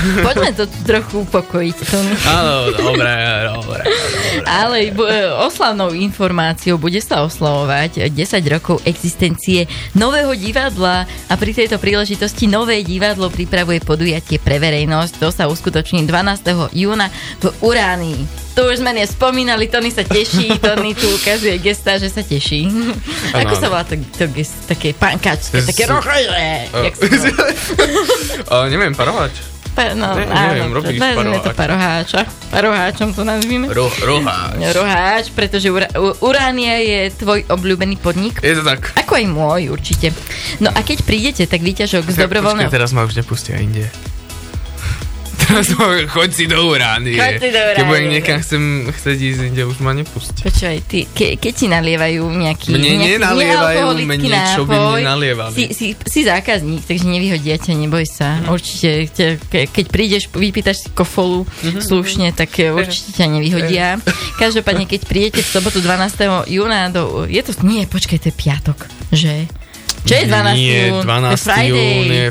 Poďme to trochu upokojiť. Áno, dobre. Ale oslavnou informáciou bude sa oslavovať 10 rokov existencie nového divadla a pri tejto príležitosti nové divadlo pripravuje podujatie pre verejnosť. To sa uskutoční 12. júna v Uránii. To už sme nespomínali, Tony sa teší, Tony tu ukazuje gesta, že sa teší. Ako sa volá to gest, také pankačské, také rohaje. Neviem, parohač. Neviem, robíš paroháč. Paroháčom to nazvíme. Roháč, pretože Uránia je tvoj obľúbený podnik. Je to tak. Ako aj môj, určite. No a keď prídete, tak výťažok z dobrovoľného... Teraz ma už nepustia inde. Choď si do Uránie. Keď budem niekam chcieť ísť inde, už ma nepustí. Počúvaj, ty, keď ti nalievajú nejaký nealkoholický nápoj, by mne nalievali. Si zákazník, takže nevyhodia ťa, neboj sa. Určite, keď prídeš, vypýtaš si kofolu slušne, tak určite ťa nevyhodia. Každopádne, keď prídete v sobotu 12. júna počkaj, to je piatok, že? Čo je 12. jún? 12. jún je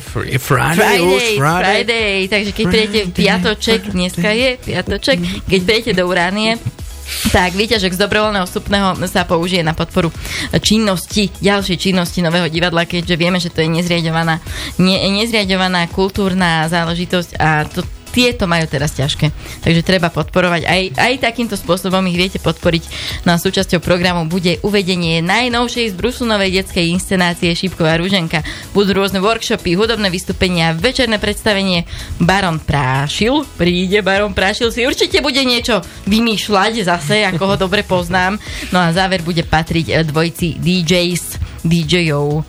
Friday. Takže keď prídete v piatoček, dneska je piatoček, keď prídete do Uránie, tak výťažok z dobrovoľného vstupného sa použije na podporu ďalšej činnosti nového divadla, keďže vieme, že to je nezriaďovaná kultúrna záležitosť a tieto majú teraz ťažké. Takže treba podporovať. Aj takýmto spôsobom ich viete podporiť. No a súčasťou programu bude uvedenie najnovšej z Brusunovej detskej inscenácie Šípková ruženka. Budú rôzne workshopy, hudobné vystúpenia, večerné predstavenie. Baron Prášil, príde Baron Prášil, si určite bude niečo vymýšľať zase, ako ho dobre poznám. No a záver bude patriť dvojici DJov.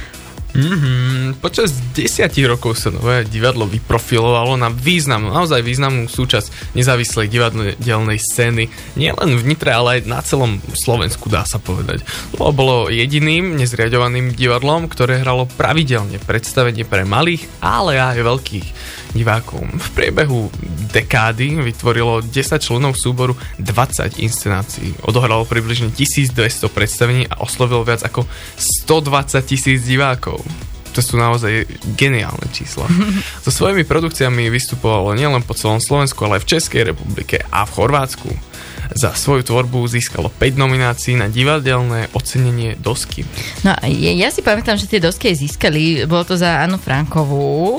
Počas 10 rokov sa nové divadlo vyprofilovalo na naozaj významnú súčasť nezávislej divadelnej scény nielen v Nitre, ale aj na celom Slovensku, dá sa povedať. Bolo jediným nezriaďovaným divadlom, ktoré hralo pravidelne predstavenie pre malých, ale aj veľkých divákov. V priebehu dekády vytvorilo 10 členov súboru 20 inscenácií. Odohralo približne 1200 predstavení a oslovilo viac ako 120 000 divákov. To sú naozaj geniálne čísla. So svojimi produkciami vystupovalo nielen po celom Slovensku, ale aj v Českej republike a v Chorvátsku. Za svoju tvorbu získalo 5 nominácií na divadelné ocenenie Dosky. No ja si pamätám, že tie Dosky získali, bolo to za Annu Frankovú.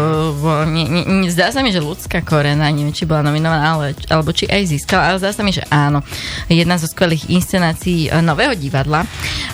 Zdá sa mi, že Ľudská Korena, neviem, či bola nominovaná, alebo či aj získala, ale zdá sa mi, že áno. Jedna zo skvelých inscenácií nového divadla.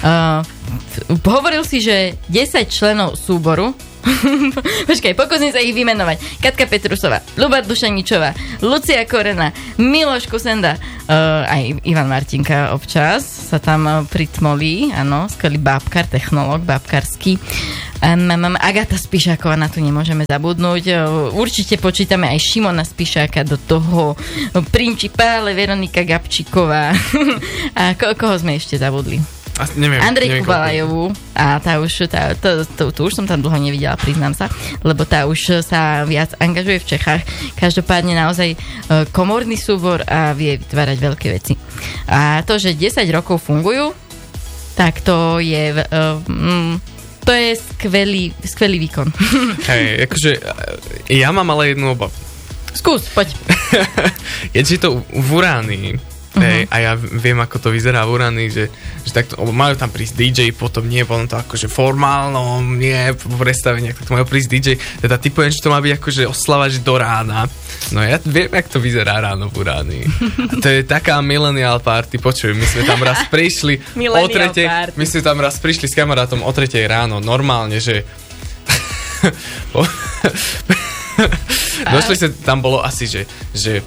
Hovoril si, že 10 členov súboru. Počkaj, pokúsim sa ich vymenovať. Katka Petrusová, Ľuba Dušaničová, Lucia Korena, Miloš Kusenda, aj Ivan Martinka občas sa tam pritmolí, áno, skvelý bábkar, technológ bábkarský. Agata Spišáková, na to nemôžeme zabudnúť. Určite počítame aj Šimona Spišáka do toho, Principále, Veronika Gabčíková. A koho sme ešte zabudli? Andrej Kubalajovú a tá už som tam dlho nevidela, priznám sa, lebo tá už sa viac angažuje v Čechách. Každopádne naozaj komorný súbor a vie vytvárať veľké veci. A to, že 10 rokov fungujú, tak to je skvelý výkon. Hej, akože ja mám ale jednu obavu. Skús, poď. Je to v Uránii. A ja viem, ako to vyzerá v Uránii, že takto, majú tam prísť DJ, potom to akože formálno, nie, po predstaveniach, tak to majú prísť DJ, teda ty poviem, že to má byť akože oslava, že do rána. No ja viem, jak to vyzerá ráno v Uránii. A to je taká millennial party, počuj, my sme tam raz prišli s kamarátom o 3:00 ráno, normálne, že došli sa, tam bolo asi, že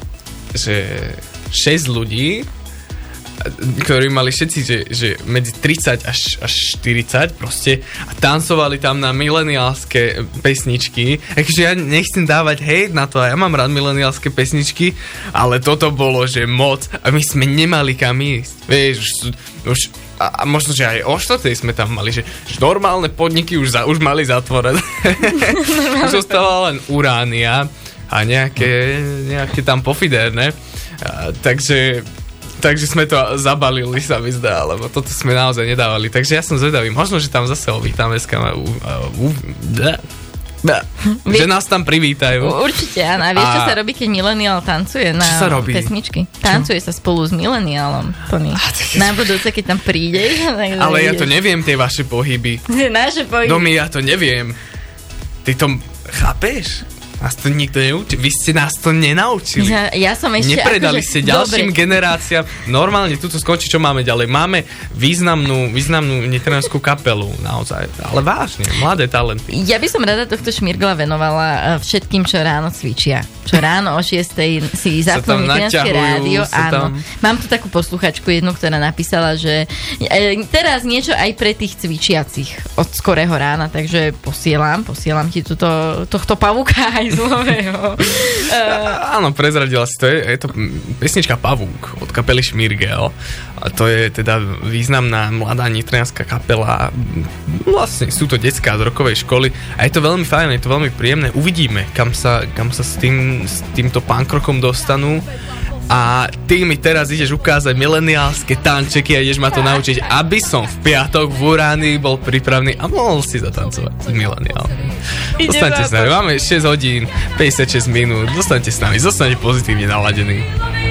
6 ľudí, ktorí mali všetci, že medzi 30 až 40 proste a tancovali tam na mileniálske pesničky. Takže ja nechcem dávať hejt na to, a ja mám rád mileniálske pesničky, ale toto bolo, že moc a my sme nemali kam ísť. Vieš, už a možno, že aj o 4:00 sme tam mali, že normálne podniky už mali zatvorené. Už ostala len Uránia a nejaké tam pofiderné. Takže sme to zabalili, sa mi zdá, lebo toto sme naozaj nedávali. Takže ja som zvedavý, možno, že tam zase ovítame Že nás tam privítajú. Určite, áno. A vieš, čo sa robí, keď mileniál tancuje na pesničky? Tancuje sa spolu s mileniálom, Tony. Na budúce, keď tam prídeš. Ale ja to neviem, tie vaše pohyby. Naše pohyby. Domy, ja to neviem. Ty to chápeš? Nás to nikto neučí. Vy ste nás to nenaučili. Ja som ešte... Nepredali ste ďalším generáciám. Normálne tu skončí, čo máme ďalej. Máme významnú nitranskú kapelu. Naozaj. Ale vážne, mladé talenty. Ja by som rada tohto šmirgla venovala všetkým, čo ráno cvičia. Čo ráno o 6:00 si zapnú nitranské rádio. Áno. Mám tu takú posluchačku jednu, ktorá napísala, že teraz niečo aj pre tých cvičiacich od skorého rána, takže posielam ti tohto pavúka aj zlového. Áno, prezradila si to. Je to pesnička Pavúk od kapely Šmirgel. A to je teda významná mladá nitrianská kapela. Vlastne sú to decká z rokovej školy a je to veľmi fajn, je to veľmi príjemné. Uvidíme, kam sa s týmto punkrokom dostanú. A ty mi teraz ideš ukázať mileniálske tančeky a ideš ma to naučiť, aby som v piatok v Uránii bol pripravený a mohol si zatancovať s mileniálmi. Zostaňte s nami, máme 6 hodín, 56 minút, zostaňte s nami, zostaňte pozitívne naladení.